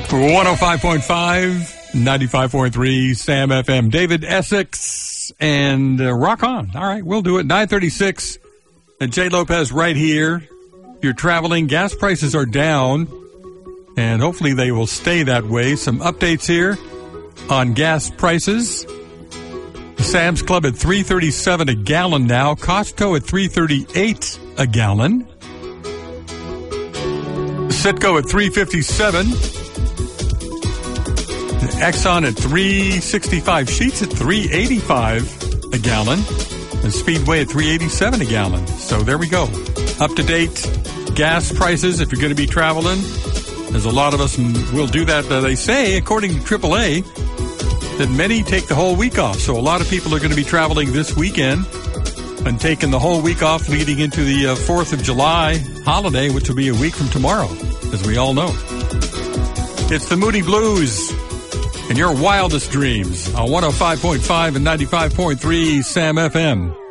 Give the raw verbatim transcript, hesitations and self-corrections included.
one oh five point five, ninety-five point three, Sam F M. David Essex and uh, rock on. All right, we'll do it. nine thirty-six. And Jay Lopez right here. If you're traveling, gas prices are down, and hopefully they will stay that way. Some updates here on gas prices. Sam's Club at three thirty-seven a gallon now. Costco at three thirty-eight a gallon. Citgo at three fifty-seven. Exxon at three sixty-five. Sheets at three eighty-five a gallon. And Speedway at three eighty-seven a gallon. So there we go. Up to date gas prices if you're going to be traveling. There's a lot of us will do that. Uh, they say, according to triple A, that many take the whole week off. So a lot of people are going to be traveling this weekend and taking the whole week off leading into the uh, fourth of July holiday, which will be a week from tomorrow, as we all know. It's the Moody Blues and your wildest dreams on one oh five point five and ninety-five point three Sam F M.